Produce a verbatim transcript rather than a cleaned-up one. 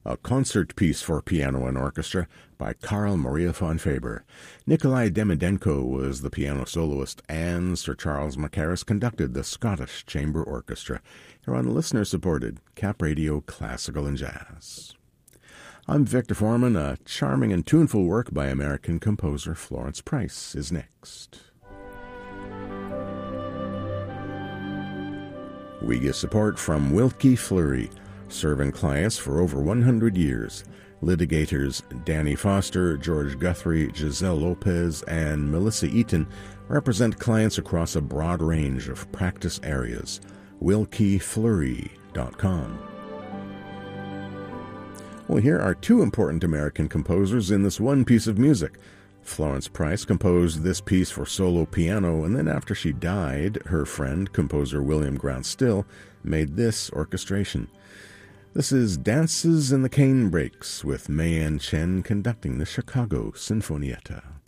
a concert piece for piano and orchestra by Carl Maria von Faber. Nikolai Demidenko was the piano soloist, and Sir Charles Mackerras conducted the Scottish Chamber Orchestra. Here on listener-supported Cap Radio Classical and Jazz. I'm Victor Foreman. A charming and tuneful work by American composer Florence Price is next. We get support from Wilkie Fleury, serving clients for over one hundred years. Litigators Danny Foster, George Guthrie, Giselle Lopez, and Melissa Eaton represent clients across a broad range of practice areas. wilkie fleury dot com. Well, here are two important American composers in this one piece of music. Florence Price composed this piece for solo piano, and then after she died, her friend, composer William Grant Still, made this orchestration. This is Dances in the Cane Breaks, with May Ann Chen conducting the Chicago Sinfonietta.